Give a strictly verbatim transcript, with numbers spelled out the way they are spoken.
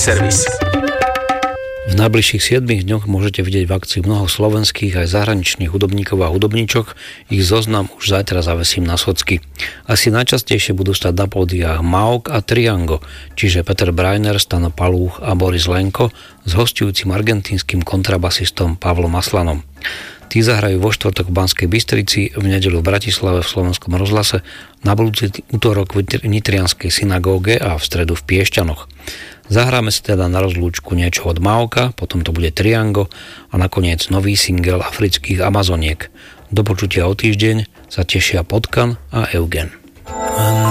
servis. V najbližších siedmich dňoch môžete vidieť v akcii mnoho slovenských aj zahraničných hudobníkov a hudobníčok. Ich zoznam už zajtra zavesím na socky. Asi najčastejšie budú stať na pódiách Mauk a Triango, čiže Peter Breiner, Stano Palúch a Boris Lenko s hosťujúcim argentínskym kontrabasistom Pavlom Aslanom. Tí zahrajú vo štvrtok v Banskej Bystrici, v nedeľu v Bratislave v Slovenskom rozhlase, na budúci utorok v Nitrianskej synagóge a v stredu v Piešťanoch. Zahráme si teda na rozlúčku niečo od Mauka, potom to bude Triango a nakoniec nový single Afrických Amazoniek. Do počutia o týždeň sa tešia Potkan a Eugen.